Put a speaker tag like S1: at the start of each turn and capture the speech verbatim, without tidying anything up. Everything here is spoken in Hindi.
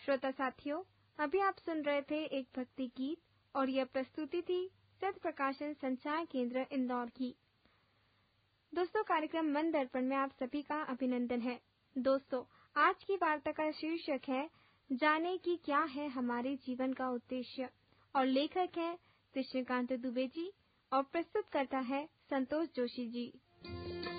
S1: श्रोता साथियों, अभी आप सुन रहे थे एक भक्ति गीत और यह प्रस्तुति थी सत्य प्रकाशन संचार केंद्र इंदौर की। दोस्तों, कार्यक्रम मन दर्पण में आप सभी का अभिनंदन है। दोस्तों, आज की वार्ता का शीर्षक है जाने कि क्या है हमारे जीवन का उद्देश्य और लेखक है कृष्णकांत दुबे जी और प्रस्तुत करता है संतोष जोशी जी।